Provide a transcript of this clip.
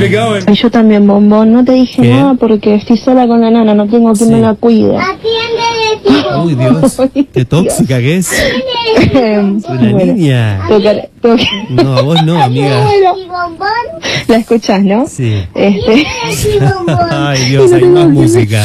me cago en... Y yo también, bombón, no te dije ¿Qué? nada porque estoy sola con la nana, no tengo quien Sí. me la cuide. Uy, Dios, qué tóxica que es. Una Bueno, niña. tengo que- No, vos no, amiga. La escuchás, ¿no? Sí. Este... Ay, Dios, hay más música.